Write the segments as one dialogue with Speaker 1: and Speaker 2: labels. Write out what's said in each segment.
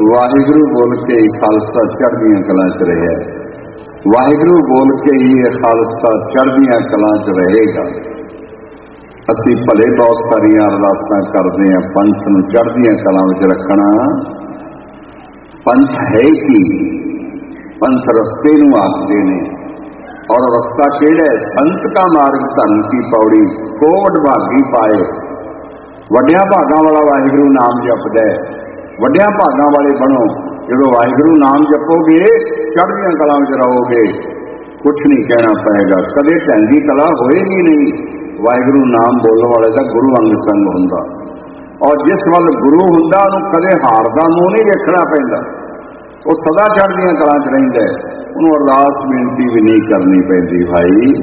Speaker 1: वाहिगुरु बोल के ही खालसा चढ़दियां कलां च रहा, वाहिगुरु बोल के ही ये खालसा चढ़दियां कलां च रहेगा। असी भले बहुत सारिया अरदासां करते हैं पंथ नूं चढ़दियां कलां विच रखना। पंथ है कि पंथ रस्ते नूं आखदे ने, और रस्ता केड़ा है? संत का मार्ग धर्म की पौड़ी कोट भागी पाए। वड्डियां भागां वाला वाहिगुरु नाम जपदा है, वड्डियां भागां वाले बनो। जो वाहिगुरु नाम जपोगे चढ़दियां कलां विच रहोगे, कुछ नहीं कहना पएगा, कदे ढैंदी कला होएगी नहीं। वाहिगुरु नाम बोलने वाले का गुरु अंग संग हुंदा, और जिस वल गुरु हुंदा उहनूं कदे हार दा मूँह नहीं वेखना पैंदा, वो सदा चढ़दियां कलां च रहिंदा है। उहनूं अरदास बेनती भी नहीं करनी पैंदी। भाई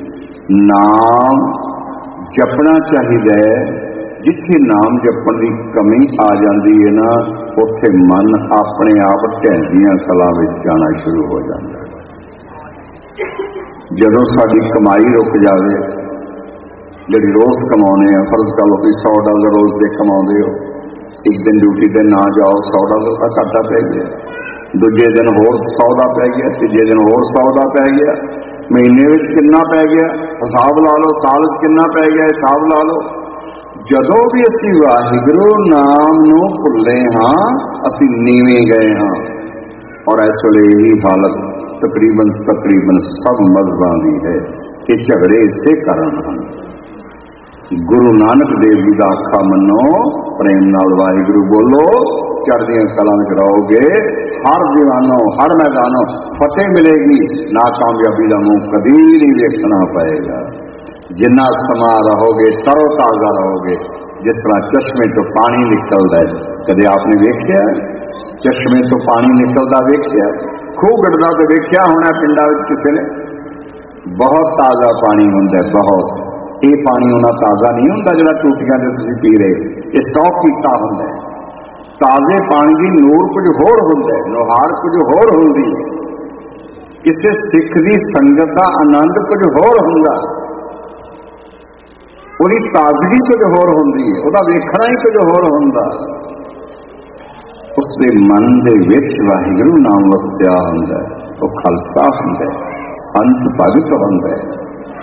Speaker 1: नाम जपना चाहिए। जिथे नाम जपण की कमी आ जाती है ना, उत्थे मन अपने आप ढैंदियां कलां विच जाना शुरू हो जाता है। जदों साडी कमाई रुक जाए, जिहड़ी रोज़ कमाउने आ, फर्ज कर लो कि $100 रोज़ के कमाते हो, एक दिन ड्यूटी ते ना जाओ $100 का घाटा पै गया, दूजे दिन होर 100 का पै गया, तीजे दिन होर 100 का पै गया, महीने में कितना पै गया हिसाब ला लो, साल कितना पै गया हिसाब ला लो। जदों भी असी वाहिगुरु नाम नूं भुल्ले हाँ, असी नीवें गए हाँ। और इस वेले यही हालत तकरीबन सब मज़हबां दी है कि झगड़े इसे कारण हैं। गुरु नानक देव जी का आखा मनो, प्रेम नाल वाहिगुरु बोलो, चढ़दियां कलां विच रहोगे। हर दीवानों हर मैदानों फतेह मिलेगी, नाकामयाबी का मुंह कभी नहीं देखना पड़ेगा। जिन्ना समा रहोगे तरो ताज़ा रहोगे। जिस तरह चश्मे तो पानी निकलता है, कदे आपने वेख्या चश्मे तो पानी निकलता? वेख्या? खूह गढ़दा तो वेख्या होना पिंडां विच किसी ने? बहुत ताज़ा पानी हुंदा है, बहुत। ये पानी उन्ना ताज़ा नहीं होंदा जिहड़ा टूटियां ते तुसीं पी रहे, ये स्टॉक कीता हुंदा है। ताज़े पानी की नूर कुछ होर हुंदा है, नुहार कुछ होर हुंदी है। किसी सिख की संगत का आनंद कुछ होर हुंदा, उसकी ताजगी कुछ होर हुंदी है, उसका वेखना ही कुछ होर हुंदा। उसके मन दे विच वाहिगुरु नाम वसिया हुंदा है, वो खालसा हुंदा है, संत भगत हुंदा है।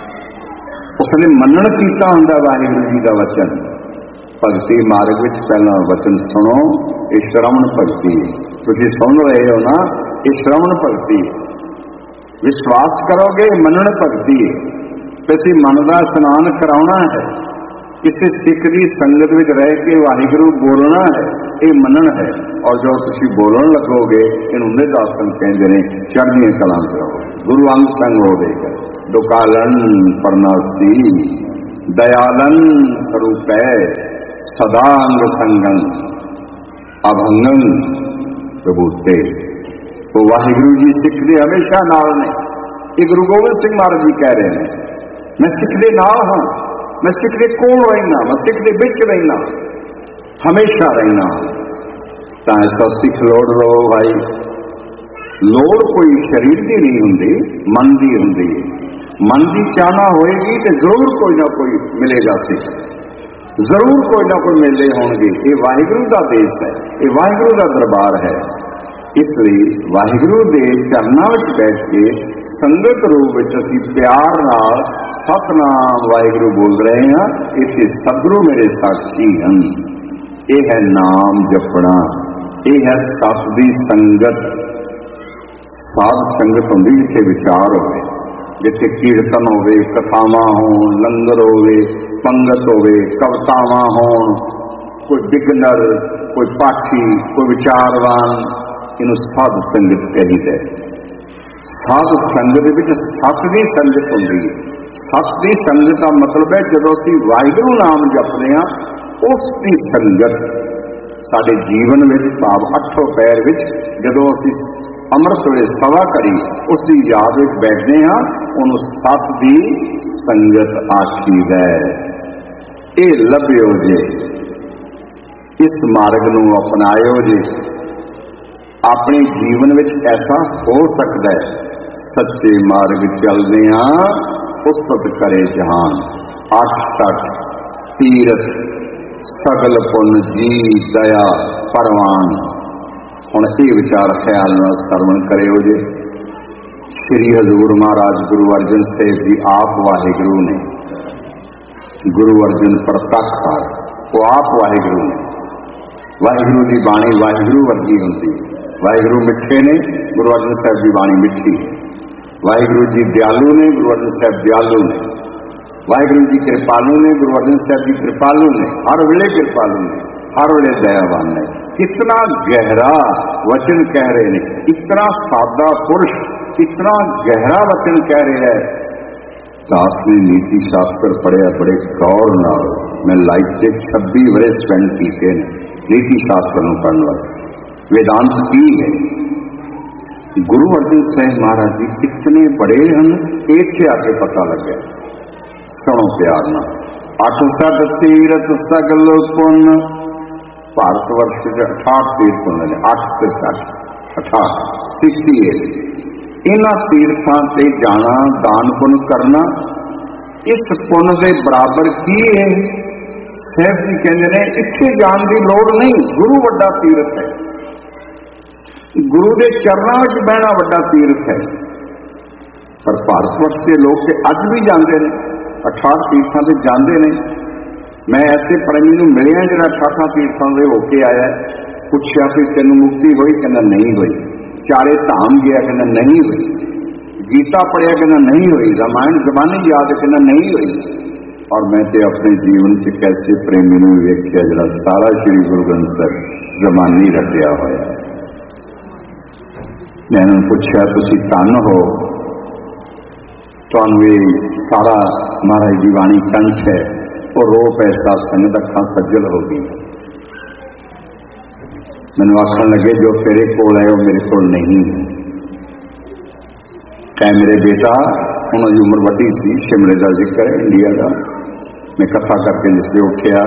Speaker 1: उसने मनन कीता हुंदा वाहिगुरु जी का वचन। भगती मार्ग विच पहला वचन सुनो, ये श्रवण भगती है। तुसीं सुन रहे हो ना, ये श्रवण भगती है। विश्वास करोगे मनन भगती है। तुसीं मन का स्नान कराउणा है, किसी सिख की संगत विच रह के वाहिगुरु बोलना है, ये मनन है। और जो तुसीं बोलन लगोगे इहनूं निदासन कहंदे ने, चढ़दियां कलां च रहोगे, गुरु अंग संग होवेगा। दुकालन परनासी दयालन स्वरूपै, सदांग संगं अभंगं प्रभुते। तो वाहिगुरु जी सिख दे हमेशा नाल ने। ये गुरु गोबिंद सिंह महाराज जी कह रहे हैं, मैं सिख दे नाल हाँ, मैं सिख दे कोल रहना, मैं सिख दे विच रहना, हमेशा रहना। तां ऐसा सिख लोड़ रहो भाई। लोड़ कोई शरीर की नहीं हुंदी, मन की हुंदी है। मन की चाहना होएगी तो जरूर कोई ना कोई मिलेगा सिख, जरूर कोई ना कोई मेले होंगे। ये वाहिगुरु का देश है, ये वाहिगुरु का दरबार है। इसलिए वाहिगुरु के चरणों में बैठ के संगत रूप में असीं प्यार नाल सतनाम वाहिगुरु बोल रहे हैं। इत्थे सतगुरु मेरे साक्षी हैं। ये है नाम जपना, ये है सत दी संगत। साध संगत होंदी जिथे विचार होवे, जिथे कीर्तन होवे, कथावां होण, लंगर होवे, पंगत होवे, कवितावां होण, कोई बिगनर, कोई पाठी, कोई विचारवान, इनू साध संगत कहीदा है। साध संगत विच सत दी संगत हुंदी है। सत दी संगत का मतलब है जदों असीं वाहिगुरू नाम जपदे हां, उस दी संगत साडे जीवन विच, भाव अठों पैर विच जदों असीं अमृत वे सवा करी उसकी याद विच बैठते हाँ, उन्होंने सत दी संगत आखीदा है। ये लभ्यो जे, इस मार्ग नूं अपनायो जे, अपने जीवन विच ऐसा हो सकता है। सच्चे मार्ग चलदे हाँ, उस्तत करे जहान, 8 तीरथ सगल पुन जी दया परवान। हुण ये विचार ख्याल नाल सरवण करिओ जे। श्री हजूर महाराज गुरु अर्जन साहिब जी आप वाहिगुरु ने, गुरु अर्जन प्रताक्षार वो आप वाहिगुरु ने। वाहिगुरु की बाणी वाहिगुरु वर्गी होंदी। वाहिगुरु मिठे ने, गुरु अर्जन साहिब की बाणी मिठी। वाहिगुरु जी दयालु ने, गुरु अर्जन साहिब दयालु ने। वाहिगुरु जी कृपालु ने, गुरु अर्जन साहिब जी कृपालु ने। हर वेले कृपालु ने, हर वेले दयावान ने। कितना गहरा वचन कह रहे हैं, इतना सादा पुरुष इतना गहरा वचन कह रहे हैं। दास ने नीति शास्त्र पढ़िया बड़े गौर नाल। मैं लाइफ के 26 वरे स्पेंड किए नीति शास्त्र को पढ़ने वास्ते। वेदांत की है। गुरु अर्जन साहिब महाराज जी कितने बड़े हैं, इत्थे आके पता लगे। सुनो प्यार ना। 8 सठ तीरथ सगल पुन, भारत वर्ष के 68 तीर्थ होंगे ने। 8 से 60 68 68। इन्हां तीर्थां से जाना, दान पुन करना, इस पुन के बराबर की है। साहब जी कहते हैं इत्थे जान की लोड़ नहीं, गुरु वड्डा तीर्थ है। गुरु के चरणों में बहना वड्डा तीर्थ है। पर भारत वर्ष के लोग के अज भी जाते हैं, 68 तीर्थों से जाते हैं। मैं ऐसे प्रेमी को मिलिया जो 68 तीर्थों से होके आया। पूछा कि तेन मुक्ति हुई, कहना नहीं हुई। चारे धाम गया, कहना नहीं हुई। गीता पढ़िया, कहना नहीं हुई। रामायण जबानी याद, कहना नहीं हुई। और मैं तो अपने जीवन से कैसे प्रेमी ने वेख्या जरा सारा श्री गुरु ग्रंथ साहिब जबानी रटिया होया। मैं उन्होंने पूछा तुसी धन हो, तुहानू ये सारा महाराज की वाणी कंठ है। और रो पैसा संगत अखां सज्जल हो गई। मैनू आखन लगे जो तेरे कोल है वो मेरे कोल नहीं है। कह मेरे बेटा, उन्होंने उम्र वड्डी सी, शिमले का जिक्र है इंडिया का। मैं कथा करके जिससे उठिया,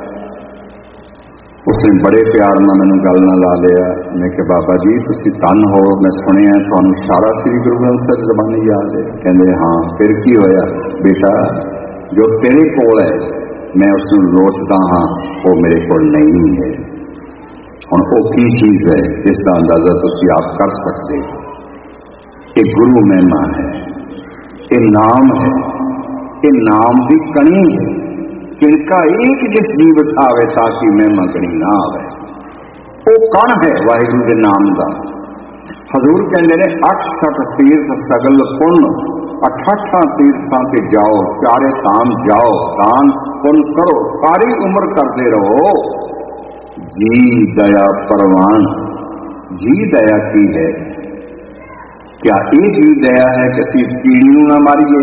Speaker 1: उसने बड़े प्यार में मैनू गल ना ला लिया। मैं कहा बाबा जी तुसी धन हो, मैं सुनिया तुहानू सारा श्री गुरु ग्रंथ साहिब ज़बानी याद है। कहते हाँ, फिर की होया बेटा, जो तेरे कोल है मैं उसनू लोचदा हाँ, वो मेरे कोल नहीं है। हुण वो की चीज़ है जिसका अंदाजा तुसी आप कर सकते हो। ये गुरु महिमा है, ये नाम है, ये नाम की कणी है। किनका एक जिस जीव आवे ताकि महिमा कणी ना आवे। वो कण है वाहिगुरु के नाम का। हजूर कहते हैं 8 सठ तीर्थ सगल पुन, 88 तीर्थों से जाओ, चारे धाम जाओ, दान पुन करो, सारी उम्र करते रहो। जी दया परवान, जी दया की है। क्या ये जी दया है कि असी कीड़ी ना मारिए,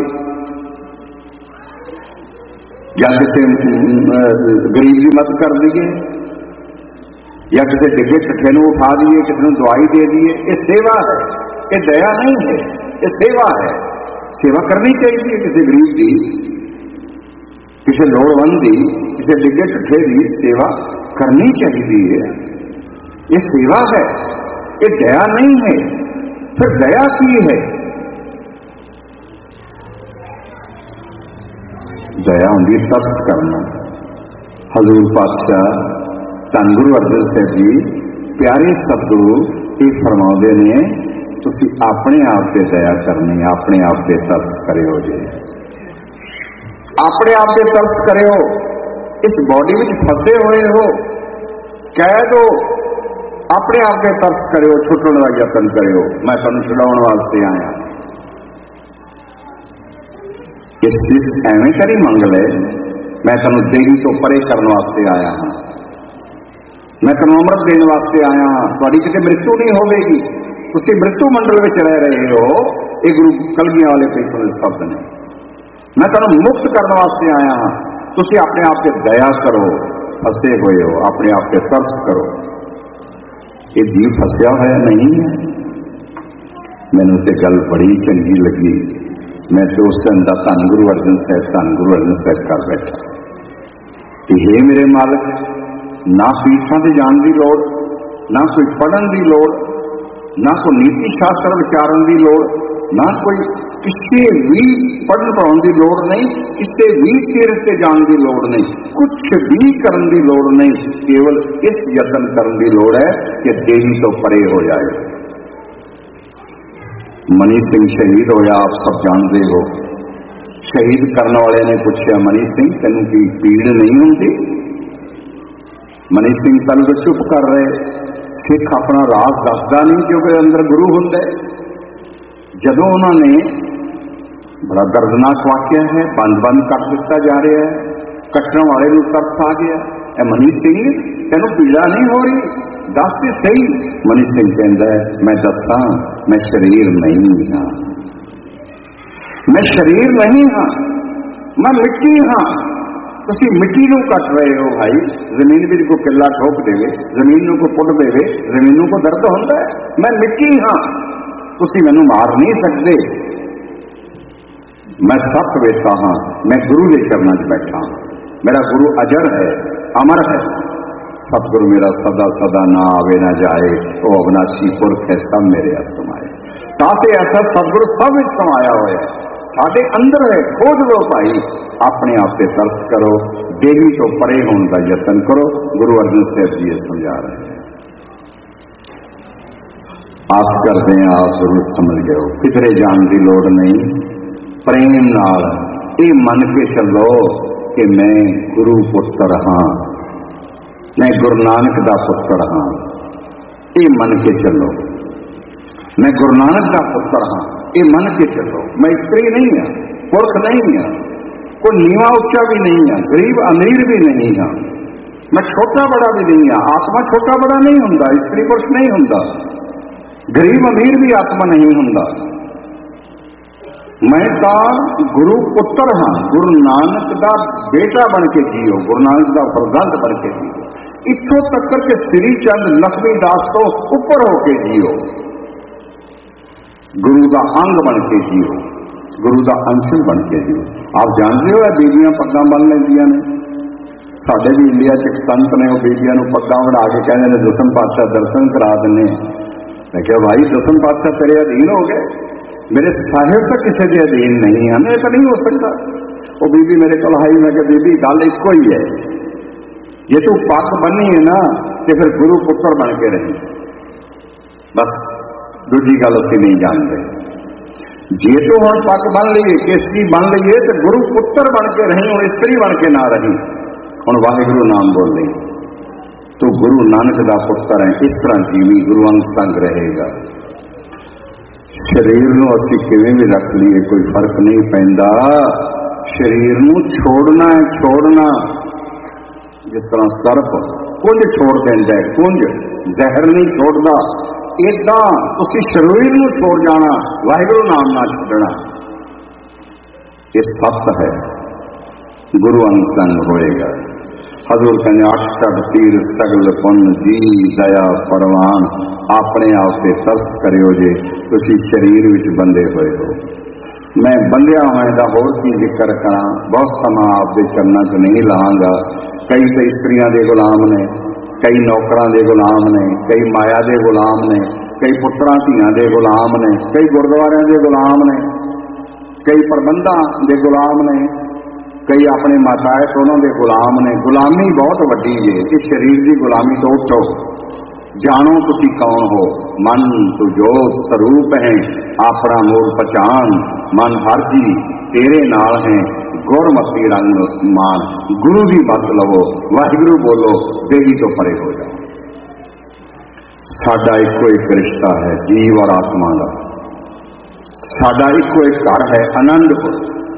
Speaker 1: या किसी गरीब की मदद कर दीए, या किसी डिगे ठठे को उठा दिए, किसी को दवाई दे दिए। ये सेवा है, ये दया नहीं है, ये सेवा है। सेवा करनी चाहिए किसी गरीब की, किसी लोड़वंद की, किसी डिगे ठठे की सेवा करनी चाहिए है। ये सेवा है, ये दया नहीं है। फिर दया की है? दया होंगी तरस करना। हजूर पातशाह धन गुरु अर्जन साहिब जी प्यारे सतगुरु ये फरमाते ने, तुसी अपने आप से दया करनी, अपने आप से तरस करियो जी, अपने आप से तरस करियो। इस बॉडी में फंसे हुए हो, कह दो अपने आप से तरस करियो, छुटने का यत्न करियो। मैं तुम छुड़ाने वास्ते आया। इस एवं करी मंगल है, मैं तुम देवी तो परे करने वास्ते आया हाँ। मैं तुम अमृत देने वास्ते आया हाँ। थोड़ी कितने मृत्यु नहीं होगी, तुम मृत्यु मंडल में रह रहे हो। ये गुरु कलगियां वाले पैसों शब्द ने। मैं तुम मुक्त करने वास्ते आया हाँ। तुम अपने आप से दया करो, फंसे हुए हो, अपने आप से तरस करो। ये जीव फंसया होया नहीं है। मैनू तो गल बड़ी चंगी लगी। मैं तो उस दिन का धन गुरु अर्जन साहिब, धन गुरु अर्जन साहिब कर बैठा कि हे मेरे मालिक, ना पीठां से जाने की लोड़, ना कोई पढ़न की लोड़, ना कोई नीति शास्त्र विचारन की लोड़, ना कोई किसी भी पढ़न पढ़ाने की लोड़ नहीं, किसी भी तीर्थ से जाने की लोड़ नहीं, कुछ भी करने की लोड़ नहीं, केवल इस यत्न करने की लोड़ है कि देवी तो परे हो जाए। मनी सिंह शहीद होया, आप सब जानते हो। शहीद करने वाले ने पूछा, मनी सिंह तेनों की पीड़ नहीं होती? मनी सिंह पहले तो चुप कर रहे, सिख अपना राज दसदा नहीं क्योंकि अंदर गुरु होंगे। जदों उन्होंने बड़ा दर्दनाक वाक्य है, बंद बंद कर दिता जा रहा है, कट्टण वाले को तरस आ गया, ए मनी सिंह तेनों पीड़ा नहीं हो रही, दस तो सही। मनी सिंह कहता है, मैं दसा मैं शरीर नहीं हाँ, मैं शरीर नहीं हाँ, मैं मिट्टी हाँ। तुसी मिट्टी नूं कट रहे हो भाई, जमीन भी को किला ठोक देवे, जमीन को पुट देवे, जमीन को दर्द होता है। मैं मिट्टी हाँ, तुसी मैनू मार नहीं सकते। मैं सत वेता हाँ, मैं गुरु के चरणों च बैठा, मेरा गुरु अजर है, अमर है। सतगुरु मेरा सदा सदा ना आवे ना जाए, वो अविनाशी पुरख है, सब मेरे हाथ समाए। ताते ऐसा सतगुरु सब विच समाया हुआ है, साडे अंदर है। खोज लो भाई, अपने आप से तरस करो, देवी तो परे होने का यत्न करो। गुरु अर्जन साहब जी ये समझा रहे हैं। आस करते हैं आप जरूर समझ गए हो, किधरे जाने की लोड़ नहीं। प्रेम नाल ये मन के चलो कि मैं गुरु पुत्र हाँ, मैं गुरु नानक का पुत्र हाँ। ये मन के चलो, मैं गुरु नानक का पुत्र हाँ, ये मन के चलो। मैं स्त्री नहीं हाँ, पुरख नहीं हाँ, कोई नीवा उच्चा भी नहीं है, गरीब अमीर भी नहीं है, मैं छोटा बड़ा भी नहीं है। आत्मा छोटा बड़ा नहीं होंदा, स्त्री पुरुष नहीं होंदा, गरीब अमीर भी आत्मा नहीं होंदा। मैं तो गुरु पुत्र हाँ, गुरु नानक का बेटा बन के जियो, गुरु नानक का फरजंद बन के जियो। इत्थों तक के श्री चंद लक्ष्मी दास तो ऊपर होके जियो, गुरु का अंग बन के जियो, गुरु का अंश बन के जियो। आप जानते हो बीबियां पग्गां बन लैंदियां ने, साडे भी इंडिया च संत ने, बीबियां नूं पग्गां बना के कहंदे ने दसम पातशाह दर्शन करा दिंदे। मैं कहा भाई दसम पातशाह तेरे अधीन हो गए, मेरे साहिब तो किसी के अधीन नहीं है, ऐसा नहीं हो सकता। वो बीबी मेरे को आई, मैं कहा बीबी गल एको ही है, ये तू पग बनी है ना तो फिर गुरु पुत्र बन के रही, बस दूजी गल असीं नहीं जानते। जे तो हम पग बन लीए, केसरी बन लीए तो गुरु पुत्र बन के रही, और स्त्री बन के ना रही। हुण वाहिगुरू नाम बोल ली, तू गुरु नानक का पुत्र है, इस तरह जीवी गुरु अंग संग रहेगा। शरीर नूं असीं किवें भी रख लीए कोई फर्क नहीं पैंदा, शरीर नूं छोड़ना है, छोड़ना। जिस तरह सर्प कुंज छोड़ देंदा है, कुंज जहर नहीं छोड़ता, इदा तुसी शरीर नूं छोड़ जाना, वाहिगुरू नाम ना छड्डना। ये सत्य है, गुरु अंग संग होएगा। हजूर कहने अष्ट तीर सगल पुन जी दया परवान, अपने आप से तरस करियो जे तुसी शरीर विच बंधे होए हो। मैं बंधिया होने का होर की जिक्र करा, बहुत समा आपके चरणों च नहीं लांगा। कई तो स्त्रियां दे गुलाम ने, कई नौकरां दे गुलाम ने, कई माया दे गुलाम ने, कई पुत्रां धीआं दे गुलाम ने, कई गुरुद्वारियां दे गुलाम ने, कई प्रबंधां दे गुलाम ने, कई अपने माताए तो उन्होंने गुलाम ने। गुलामी बहुत वड्डी है, इस शरीर की गुलामी तो उठो, जानो तुसी कौन हो। मन तू जोत स्वरूप है, अपना मूल पहचान, मन हर जी तेरे नाल है, गुरमती रंग मान, गुरु की बस लवो, वाहिगुरू बोलो, देवी तो परे हो जाओ। साडा इको एक रिश्ता है जीव और आत्मा का, साडा इको एक घर है आनंदपुर,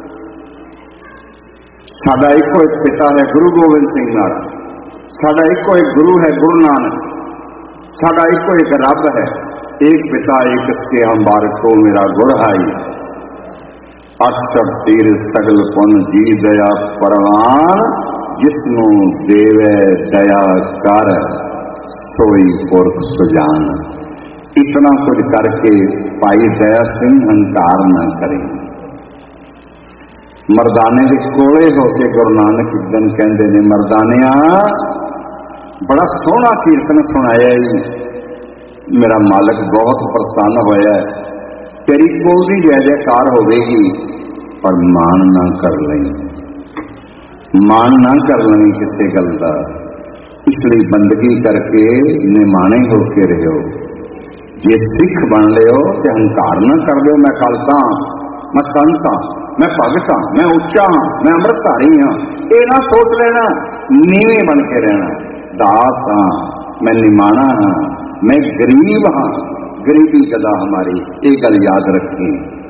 Speaker 1: साडा इको एक पिता है गुरु गोबिंद सिंह नारा, साडा इको एक गुरु है गुरु नानक, साडा इको एक रब है, एक पिता एक इसके हम बारक को मेरा गुर हाई। अक्षर तीर सगल पुन जी दया परवान, जिसनों देवे दया कर सोई पुरख सुजान। इतना कुछ करके भाई दया सिंह हंकार न करे। मरदाने के कोले होके गुरु नानक एक दिन कहते ने, मरदानिया बड़ा सोहना कीर्तन सुनाया, मेरा मालक बहुत प्रसन्न होया, तेरी कोल दी जय जयकार होगी, पर मान ना कर लई, मान ना कर लई किसी गल का। इसलिए बंदगी करके निमाणे होके रहो। जे सिख बन लियो तो हंकार ना कर दो, मैं खालसा, मैं संत हाँ, मैं भगत हाँ, मैं उच्चा हाँ, मैं अमृतधारी हाँ। ये ना सोच लेना, नीवे बन के रहना। दास हाँ, मैं निमाणा हाँ, मैं गरीब हाँ, गरीबी कदा हमारी, ये गल याद रखी।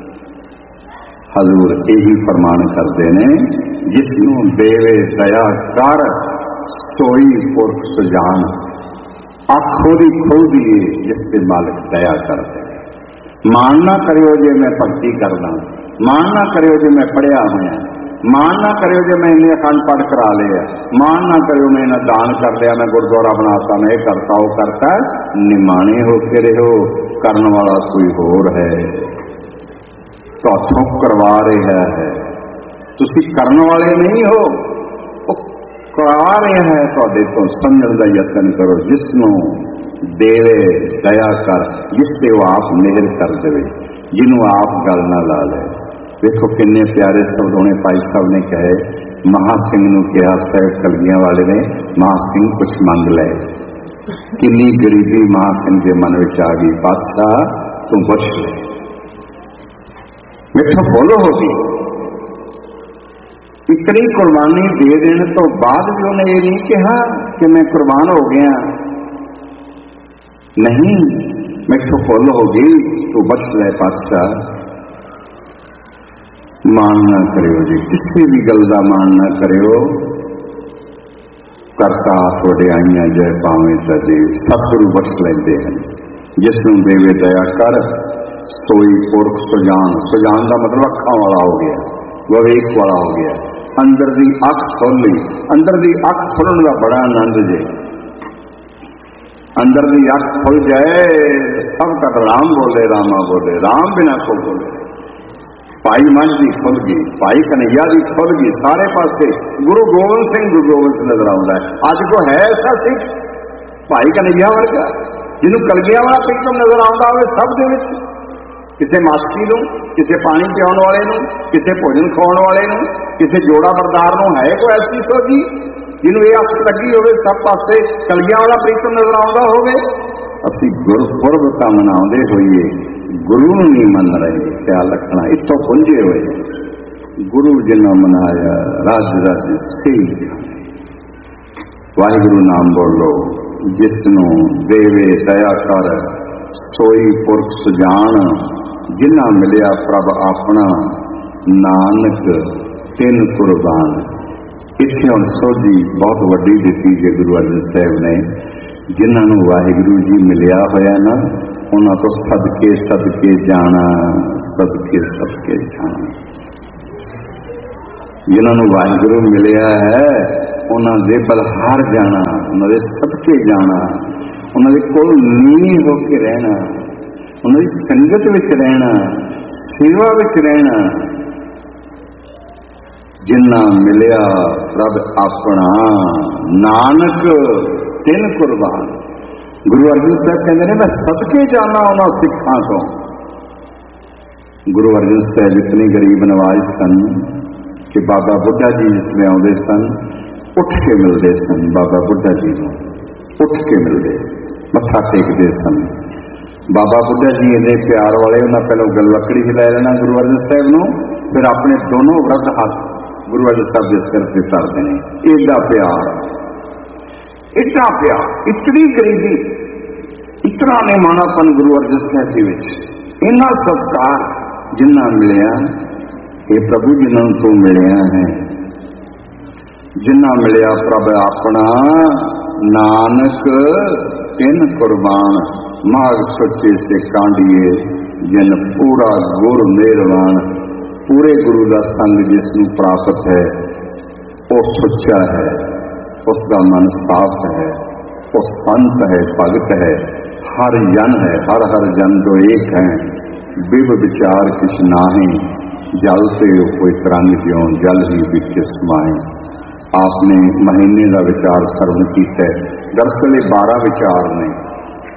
Speaker 1: हजूर यही फरमान करते ने, जिसनों देवे दया कर सोई पुरख सुजान। आखों दी खोल दिए जिससे मालिक दया करते। मान ना करियो जे मैं भक्ति करदा, मान ना करियो जे मैं पढ़िया होया, मान ना करियो जे मैं इन्ने अखंड पाठ करा लिया, मान ना करियो मैं इन्हें दान कर लिया, मैं गुरुद्वारा बनाता, मैं करता वो करता। निमाणे होके रहो, करने वाला कोई होर है, तो हथों करवा रहा है। तुसी करने वाले नहीं हो, वो करा रहा है। तो समझने का यत्न करो। जिसनों देवे दया कर, जिससे वो आप मेहर कर दे, जिन्हों आप गल ना ला ले। देखो किन्ने प्यारे शब्द होने भाई साहब ने कहे। महासिंह नूं कहा साहिब कलगियां वाले ने, महासिंह कुछ मंग ले। किन्नी गरीबी महासिंह के मन में आ गई, बादशाह तू बख्श ले, मिठो बोलो होगी। इतनी कुर्बानी दे देने तो बाद भी उन्हें ये नहीं कहा कि मैं कुर्बान हो गया, नहीं, मिठो बोलो होगी, तू बख्श ले बादशाह। मान ना करियो जी, किसी भी गल का मान ना करियो। करता वड्याइयां जय पावे सजे, सतगुरु बख्श लेंदे हैं। जिसनों देवे दया कर सोई पुरख सुजान। सुजान का मतलब अखां वाला हो गया, विवेक वाला हो गया। अंदर दी अख खोल ली, अंदर दी अख खोलने का बड़ा आनंद जे। अंदर दी अख खुल जाए, सब तक राम बोले, रामा बोले, राम बिना को बोले। भाई मंझ की खुल गई, भाई कन्हैया की खुल गई, सारे पासे गुरु गोबिंद सिंह नजर आता है। अज को है ऐसा सिख भाई कन्हैया वर्गा जिन्हों कलगियां वाला प्रीतम नजर आता हो सब दे विच। किसी मास्की नूं, किसी पानी पियाउण वाले नूं, किसी भोजन खाउण वाले नूं, किसी जोड़ा बरदार नूं है कोई ऐसी सोची जिन्हों ये अस लगी होवे, सब पासे कलगियां वाला प्रीतम नजर आता होवे। असीं गुरपुरब तां मनाउंदे होइए, गुरु नहीं मन रहे। ख्याल रखना, इतों पुंजे हुए गुरु जिन्ना मनाया राज राज से। वाहिगुरु नाम बोलो। जिसनों देवे दया कर सोई पुरख सुजान। जिन्ना मिलिया प्रभ अपना नानक तिन कुर्बान। इत्थे हुण सोझी बहुत वड्डी दित्ती जे गुरु अर्जन साहिब ने। जिन्होंने वाहिगुरु जी मिलिया होया ना, उन्होंने तो सदके सदके जाना, सदके सदके जाना। जिन्होंने वाहिगुरु मिलिया है, उन्होंने बलहार जाना, उन्होंने सदके जाना, उन्होंने कोल नीवी होके रहना, उन्होंने संगत विच रहना, सेवा विच रहना। जिन्ना मिलिया प्रभ अपना नानक तिन कुर्बान। गुरु अर्जन साहब कहते हैं मैं सदके जाना उन्होंने सिखा तो। गुरु अर्जन साहब इतने गरीब नवाज सन कि बाबा बुढ़ा जी जिसमें आते सन उठ के मिलते सन। बाबा बुढ़ा जी को उठ के मिलते, मत्था टेकते सन। बाबा बुढ़ा जी इन्ने प्यार वाले, उन्हें पहले गलवकड़ी च लै लेना गुरु अर्जन साहब को, फिर अपने दोनों वृद्ध हाथ गुरु अर्जन साहब के सिर से करते हैं। एडा प्यार, इतना प्यार, इतनी गरीबी, इतना निमाणापन गुरु अर्जन साहब जी विच, इन्ना सत्कार जिन्ना मिलिया। ये प्रभु जिन्हों तू मिलिया है, जिन्ना मिलिया प्रभ अपना नानक तिन कुर्बान। माग सच्चे से कांडिए जिन पूरा गुर मेहरबान। पूरे गुरु का संग जिसनों प्राप्त है वो सच्चा है, उसका मन साफ है, वो संत है, भगत है, हर जन है, हर हर जन जो एक है। बिब विचार किस नाहे, जल से कोई तरंग ज्यों जल ही बिच समाए। आपने महीने का विचार सर्वन किया। दरअसल 12 विचार ने,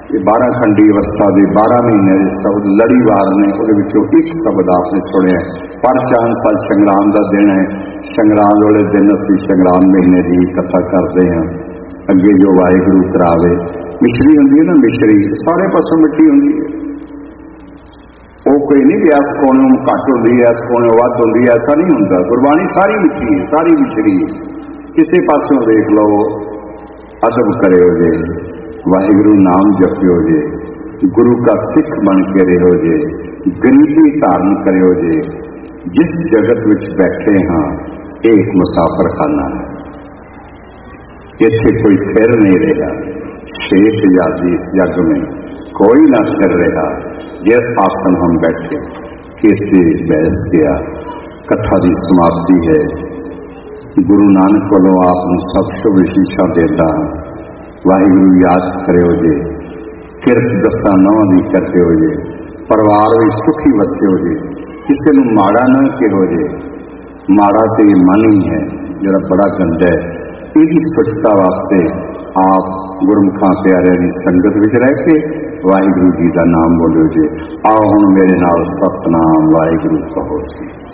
Speaker 1: ये 12 खंडी अवस्था के 12 महीने के शब्द लड़ीवार ने, वो एक शब्द आपने सुनिया, पर चांद साल संग्राम का दिन है, संग्राम वाले दिन असी संग्राम महीने की कथा करते हैं। अगे जो वाहिगुरू करावे, मिश्री होंगी है ना, मिश्री सारे पासों मिट्टी होंगी है, वो कोई नहीं भी इस कोने घट होंगी है, इस कोने वध होंगी है, ऐसा नहीं होंगे। गुरबाणी सारी मिट्टी है, सारी मिश्री है, किसी पासों देख लो अदब करे हो जे, वाहिगुरू नाम जपियो जे, गुरु का सिख बन के रहो जे, गरीबी धारण करो जे। जिस जगत विच बैठे हाँ एक मुसाफर खाना है, इत्थे कोई फिर नहीं रहा। शेख आजादी इस जग में कोई ना फिर रहा, जिस आसन हम बैठे इत्थे बैस गया। कथा की समाप्ति है। गुरु नानक वालों आप सब शुभ शीशा देता, वाहिगुरू याद करे हो जे, किरत दसा नौं दी करते हो जे, परिवार भी सुखी वसते हो जे, किसी को माड़ा न कहो जे। माड़ा तो ये मन ही है जो बड़ा गंदा है। इसकी स्वच्छता वास्ते आप गुरमुखां प्यारे की संगत विच रह के वाहिगुरू जी का नाम बोलो जे। आओ हुण मेरे नाल सतनाम वाहिगुरू कहो जी।